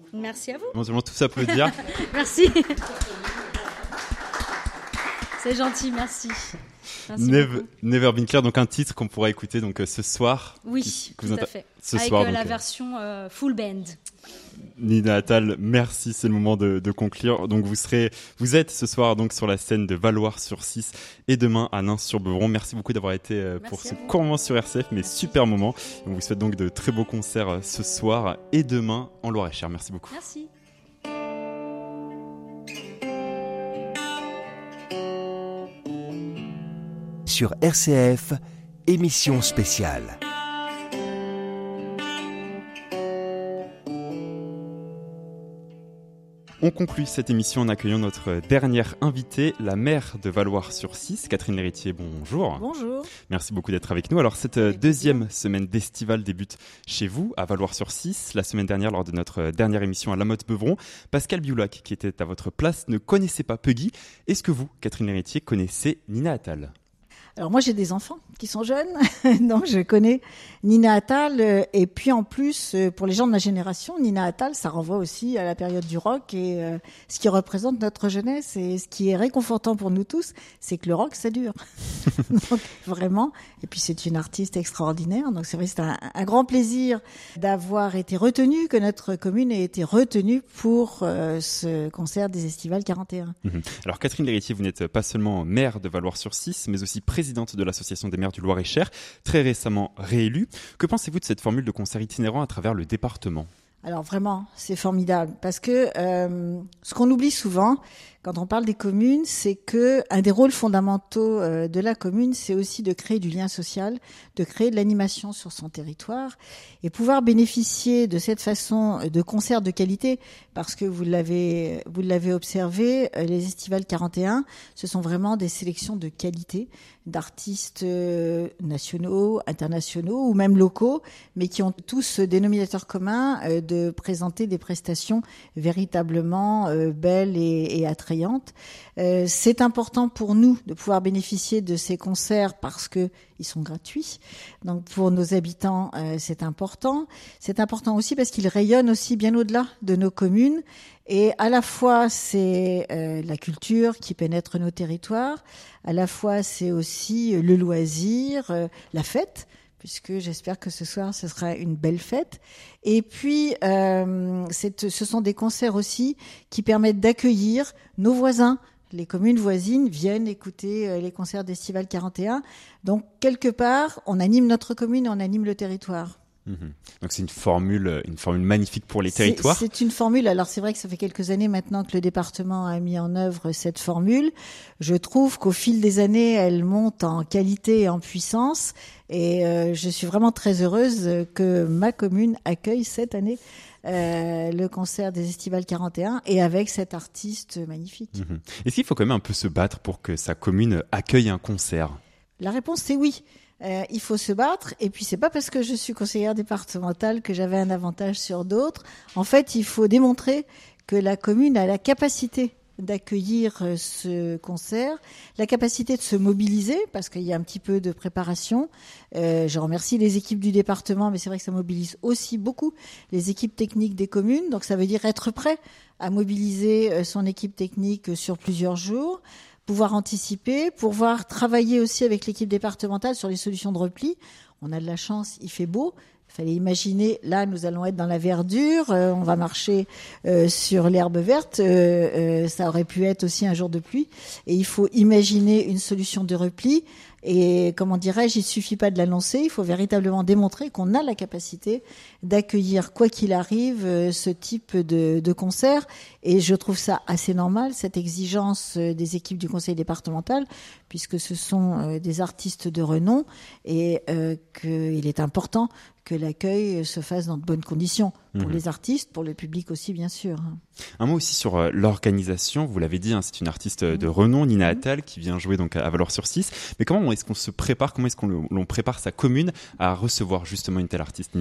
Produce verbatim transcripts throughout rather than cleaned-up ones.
Merci à vous. Bon, allons tous applaudir. Merci. C'est gentil, merci. Merci Never, Never Been Clear, donc un titre qu'on pourra écouter donc, euh, ce soir. Oui, qui, tout inter- à fait. Ce Avec soir, euh, donc, la euh, version euh, full band. Nina Attal, merci, c'est le moment de, de conclure. Donc vous serez, vous êtes ce soir donc sur la scène de Valloires-sur-Cisse et demain à Nins-sur-Beuvron. Merci beaucoup d'avoir été euh, pour ce court moment sur R C F, mais super moment. On vous souhaite donc de très beaux concerts euh, ce soir et demain en Loir-et-Cher. Merci beaucoup. Merci. Sur R C F, émission spéciale. On conclut cette émission en accueillant notre dernière invitée, la maire de Valloires-sur-Cisse, Catherine Lhéritier. Bonjour. Bonjour. Merci beaucoup d'être avec nous. Alors, cette avec deuxième plaisir. Semaine d'estival débute chez vous, à Valloires-sur-Cisse. La semaine dernière, lors de notre dernière émission à La Motte-Beuvron, Pascal Bioulac, qui était à votre place, ne connaissait pas Peggy. Est-ce que vous, Catherine Lhéritier, connaissez Nina Attal ? Alors moi j'ai des enfants qui sont jeunes, donc je connais Nina Attal, euh, et puis en plus euh, pour les gens de ma génération, Nina Attal ça renvoie aussi à la période du rock et euh, ce qui représente notre jeunesse, et ce qui est réconfortant pour nous tous, c'est que le rock ça dure. Donc vraiment, et puis c'est une artiste extraordinaire, donc c'est vrai que c'est un, un grand plaisir d'avoir été retenu, que notre commune ait été retenue pour euh, ce concert des Estivales quarante et un. Mmh. Alors Catherine Lhéritier, vous n'êtes pas seulement maire de Valloires-sur-Cisse, mais aussi présidente de l'association des maires du Loir-et-Cher, très récemment réélue. Que pensez-vous de cette formule de concert itinérant à travers le département ? Alors vraiment, c'est formidable parce que euh, ce qu'on oublie souvent quand on parle des communes, c'est que un des rôles fondamentaux euh, de la commune, c'est aussi de créer du lien social, de créer de l'animation sur son territoire et pouvoir bénéficier de cette façon de concerts de qualité, parce que vous l'avez vous l'avez observé, les Estivales quarante et un, ce sont vraiment des sélections de qualité d'artistes nationaux, internationaux ou même locaux, mais qui ont tous ce dénominateur commun euh, de présenter des prestations véritablement euh, belles et, et attrayantes. Euh, c'est important pour nous de pouvoir bénéficier de ces concerts parce que ils sont gratuits. Donc pour nos habitants, euh, c'est important. C'est important aussi parce qu'ils rayonnent aussi bien au-delà de nos communes. Et à la fois, c'est euh, la culture qui pénètre nos territoires. À la fois, c'est aussi le loisir, euh, la fête, puisque j'espère que ce soir, ce sera une belle fête. Et puis, euh, c'est, ce sont des concerts aussi qui permettent d'accueillir nos voisins. Les communes voisines viennent écouter les concerts d'Estivales quarante et un. Donc, quelque part, on anime notre commune et on anime le territoire. Mmh. Donc c'est une formule, une formule magnifique pour les territoires. C'est, c'est une formule. Alors c'est vrai que ça fait quelques années maintenant que le département a mis en œuvre cette formule. Je trouve qu'au fil des années, elle monte en qualité et en puissance. Et euh, je suis vraiment très heureuse que ma commune accueille cette année Euh, le concert des Estivales quarante et un et avec cet artiste magnifique. Mmh. Est-ce qu'il faut quand même un peu se battre pour que sa commune accueille un concert ? La réponse c'est oui. Euh, il faut se battre, et puis c'est pas parce que je suis conseillère départementale que j'avais un avantage sur d'autres. En fait, il faut démontrer que la commune a la capacité d'accueillir ce concert, la capacité de se mobiliser, parce qu'il y a un petit peu de préparation. Euh, je remercie les équipes du département, mais c'est vrai que ça mobilise aussi beaucoup les équipes techniques des communes. Donc ça veut dire être prêt à mobiliser son équipe technique sur plusieurs jours, pouvoir anticiper, pouvoir travailler aussi avec l'équipe départementale sur les solutions de repli. On a de la chance, il fait beau. Il fallait imaginer, là, nous allons être dans la verdure, euh, on va marcher euh, sur l'herbe verte, euh, euh, ça aurait pu être aussi un jour de pluie. Et il faut imaginer une solution de repli. Et comment dirais-je, il ne suffit pas de l'annoncer, il faut véritablement démontrer qu'on a la capacité d'accueillir, quoi qu'il arrive, ce type de, de concert. Et je trouve ça assez normal, cette exigence des équipes du conseil départemental, puisque ce sont des artistes de renom et euh, qu'il est important que l'accueil se fasse dans de bonnes conditions pour mmh. les artistes, pour le public aussi, bien sûr. Un mot aussi sur euh, l'organisation. Vous l'avez dit, hein, c'est une artiste de renom, Nina Attal, qui vient jouer donc à Valloires-sur-Cisse. Mais comment est-ce qu'on se prépare, comment est-ce qu'on l'on prépare sa commune à recevoir justement une telle artiste, Nina Attal ?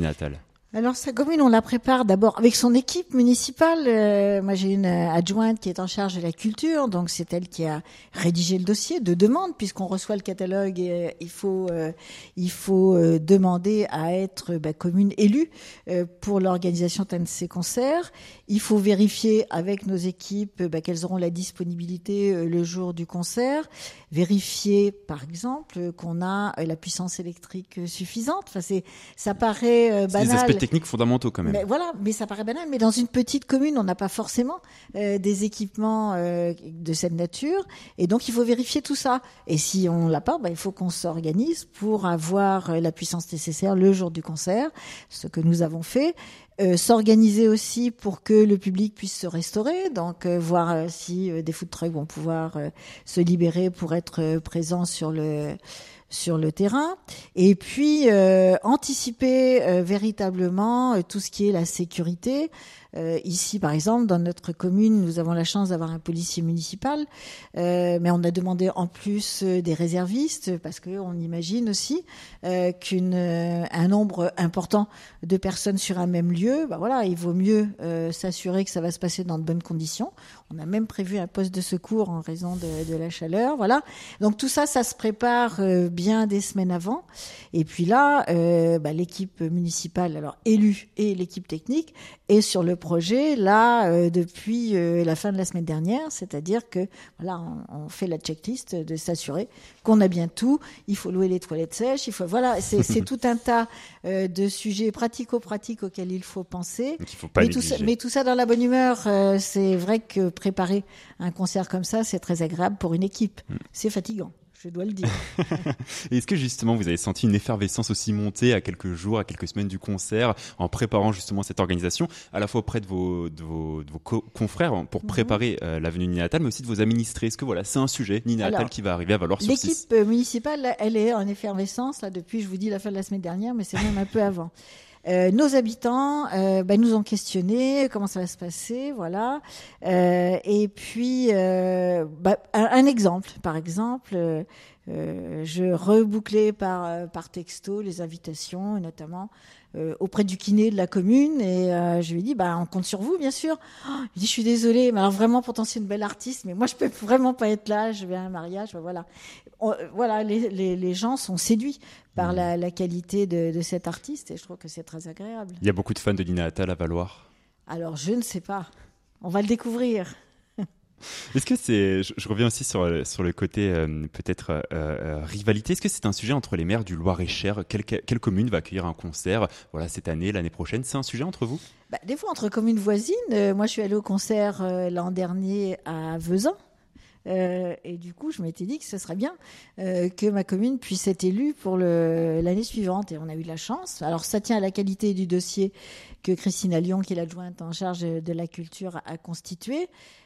Alors sa commune, on la prépare d'abord avec son équipe municipale. Euh, moi, j'ai une adjointe qui est en charge de la culture, donc c'est elle qui a rédigé le dossier de demande, puisqu'on reçoit le catalogue. Et, il faut, euh, il faut euh, demander à être bah, commune élue euh, pour l'organisation d'un de ces concerts. Il faut vérifier avec nos équipes bah, qu'elles auront la disponibilité euh, le jour du concert. Vérifier, par exemple, qu'on a euh, la puissance électrique suffisante. Enfin, c'est, ça paraît euh, banal. C'est des aspects techniques fondamentaux quand même. Mais voilà, mais ça paraît banal. Mais dans une petite commune, on n'a pas forcément euh, des équipements euh, de cette nature, et donc il faut vérifier tout ça. Et si on l'a pas, bah, il faut qu'on s'organise pour avoir euh, la puissance nécessaire le jour du concert, ce que nous avons fait. Euh, s'organiser aussi pour que le public puisse se restaurer, donc euh, voir euh, si euh, des food trucks vont pouvoir euh, se libérer pour être euh, présents sur le sur le terrain, et puis euh, anticiper euh, véritablement euh, tout ce qui est la sécurité. Euh, ici, par exemple, dans notre commune, nous avons la chance d'avoir un policier municipal, euh, mais on a demandé en plus euh, des réservistes, parce qu'on imagine aussi euh, qu'une euh, un nombre important de personnes sur un même lieu, bah voilà, il vaut mieux euh, s'assurer que ça va se passer dans de bonnes conditions. On a même prévu un poste de secours en raison de, de la chaleur, voilà. Donc tout ça, ça se prépare euh, bien des semaines avant. Et puis là, euh, bah, l'équipe municipale, alors élue, et l'équipe technique est sur le projet là euh, depuis euh, la fin de la semaine dernière, c'est-à-dire que voilà, on, on fait la checklist de s'assurer qu'on a bien tout. Il faut louer les toilettes sèches, il faut voilà, c'est, c'est tout un tas euh, de sujets pratico-pratiques auxquels il faut penser. Donc, il faut pas mais, tout ça, mais tout ça dans la bonne humeur. Euh, c'est vrai que préparer un concert comme ça, c'est très agréable pour une équipe. Mm. C'est fatigant, je dois le dire. Et est-ce que justement vous avez senti une effervescence aussi monter à quelques jours, à quelques semaines du concert, en préparant justement cette organisation, à la fois auprès de vos, de vos, de vos co- confrères pour préparer mm-hmm. euh, la venue de Nina Attal, mais aussi de vos administrés? Est-ce que voilà, c'est un sujet, Nina Alors, Attal, qui va arriver à Valloires-sur-Six? L'équipe municipale, elle est en effervescence là depuis, je vous dis, la fin de la semaine dernière, mais c'est même un peu avant. Euh, nos habitants euh, ben, nous ont questionné comment ça va se passer, voilà. Euh, et puis, euh, ben, un, un exemple, par exemple, euh, euh, je rebouclais par par texto les invitations, et notamment euh, auprès du kiné de la commune, et euh, je lui ai dit, bah, on compte sur vous, bien sûr. Oh, il dit, je suis désolée, mais alors vraiment, pourtant c'est une belle artiste, mais moi je peux vraiment pas être là, je vais à un mariage, ben, voilà. On, voilà, les, les, les gens sont séduits par la, la qualité de, de cet artiste, et je trouve que c'est très agréable. Il y a beaucoup de fans de Nina Attal à Valloires? Alors, je ne sais pas. On va le découvrir. Est-ce que c'est, je, je reviens aussi sur, sur le côté euh, peut-être euh, euh, rivalité. Est-ce que c'est un sujet entre les maires du Loir-et-Cher? Quelle, quelle commune va accueillir un concert, voilà, cette année, l'année prochaine? C'est un sujet entre vous? Bah, des fois, entre communes voisines. Euh, moi, je suis allée au concert euh, l'an dernier à Vezin. Euh, et du coup, je m'étais dit que ce serait bien euh, que ma commune puisse être élue pour le, l'année suivante. Et on a eu de la chance. Alors, ça tient à la qualité du dossier que Christine Allion, qui est l'adjointe en charge de la culture, a constitué.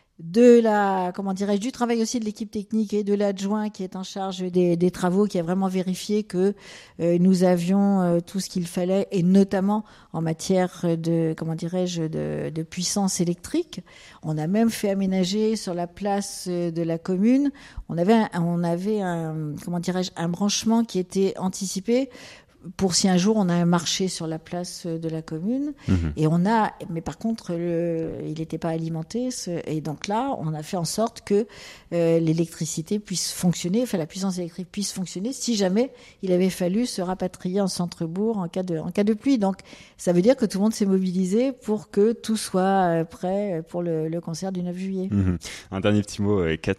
De la, comment dirais-je, du travail aussi de l'équipe technique et de l'adjoint qui est en charge des, des travaux, qui a vraiment vérifié que euh, nous avions euh, tout ce qu'il fallait, et notamment en matière de, comment dirais-je, de, de puissance électrique. On a même fait aménager sur la place de la commune. On avait, un, on avait un, comment dirais-je, un branchement qui était anticipé pour si un jour on a un marché sur la place de la commune, mmh. et on a, mais par contre le, il n'était pas alimenté, ce, et donc là on a fait en sorte que euh, l'électricité puisse fonctionner, enfin la puissance électrique puisse fonctionner si jamais il avait fallu se rapatrier en centre-bourg en cas de, en cas de pluie. Donc ça veut dire que tout le monde s'est mobilisé pour que tout soit prêt pour le, le concert du neuf juillet. Mmh. Un dernier petit mot, Kat,